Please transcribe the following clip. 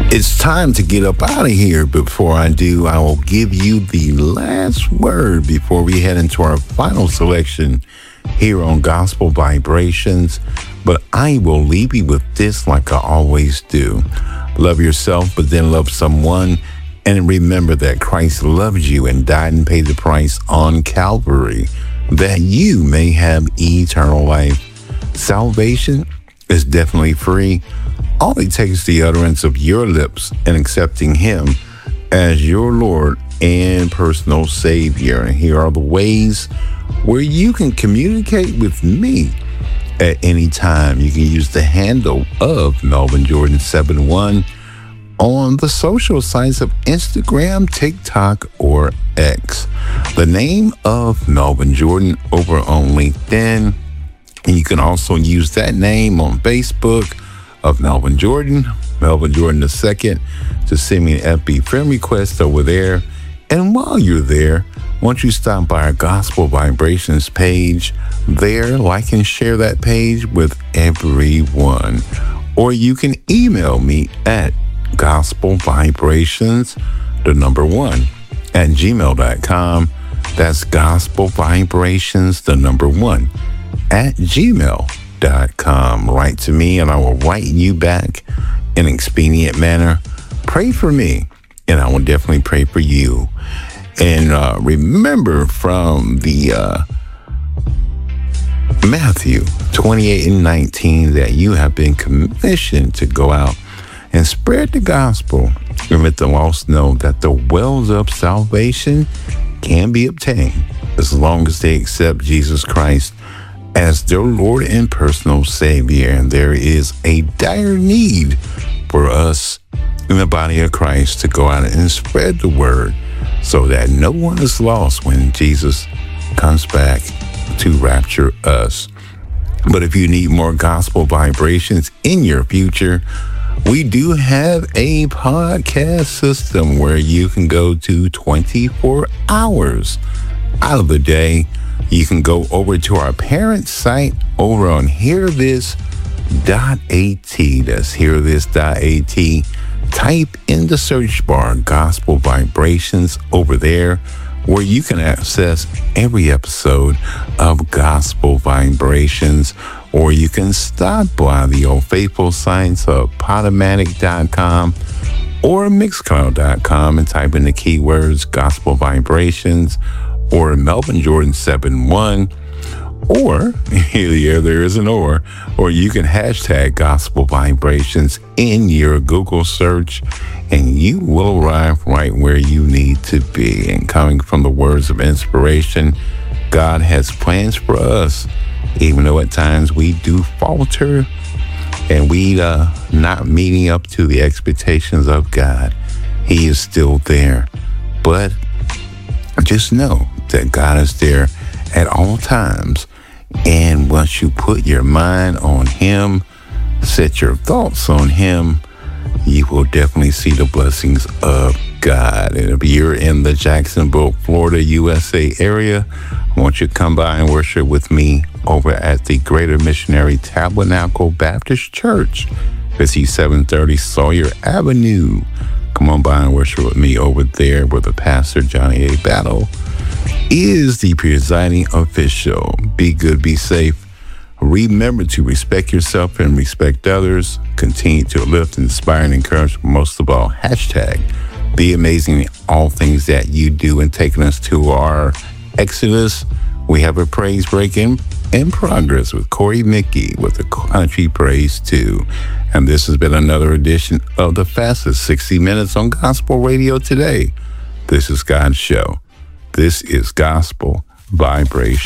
It's time to get up out of here. Before I do, I will give you the last word before we head into our final selection here on Gospel Vibrations. But I will leave you with this like I always do. Love yourself, but then love someone. And remember that Christ loves you and died and paid the price on Calvary that you may have eternal life. Salvation is definitely free. All it takes is the utterance of your lips and accepting Him as your Lord and personal Savior. And here are the ways where you can communicate with me at any time. You can use the handle of Melvin Jordan 71 on the social sites of Instagram, TikTok, or X. The name of Melvin Jordan over on LinkedIn. And you can also use that name on Facebook of Melvin Jordan II, to send me an FB friend request over there. And while you're there, once you stop by our Gospel Vibrations page there, like and share that page with everyone. Or you can email me at gospelvibrations1 That's gospelvibrations1 @gmail.com. Write to me and I will write you back in an expedient manner. Pray for me and I will definitely pray for you. And remember from the Matthew 28:19 that you have been commissioned to go out and spread the gospel and let the lost know that the wells of salvation can be obtained as long as they accept Jesus Christ as their Lord and personal Savior. And there is a dire need for us in the body of Christ to go out and spread the word so that no one is lost when Jesus comes back to rapture us. But if you need more gospel vibrations in your future, we do have a podcast system where you can go to 24 hours out of the day. You can go over to our parent site over on hearthis.at. That's hearthis.at. Type in the search bar Gospel Vibrations over there, where you can access every episode of Gospel Vibrations. Or you can stop by the old faithful sites of Podomatic.com or Mixcloud.com and type in the keywords Gospel Vibrations or Melvin Jordan 71, or here there is an or you can hashtag Gospel Vibrations in your Google search and you will arrive right where you need to be. And coming from the words of inspiration, God has plans for us, even though at times we do falter and we not meeting up to the expectations of God. He is still there. But just know that God is there at all times. And once you put your mind on Him, set your thoughts on Him, you will definitely see the blessings of God. And if you're in the Jacksonville, Florida, USA area, I want you to come by and worship with me over at the Greater Missionary Tabernacle Baptist Church, 5730 Sawyer Avenue. Come on by and worship with me over there, where the pastor, Johnny A. Battle, is the presiding official. Be good, be safe. Remember to respect yourself and respect others. Continue to lift, inspire, and encourage. Most of all, hashtag be amazing in all things that you do. And taking us to our Exodus, we have a praise break in progress with Corey Mickey with the Country Praise 2. And this has been another edition of the fastest 60 minutes on Gospel Radio today. This is God's show. This is Gospel Vibration.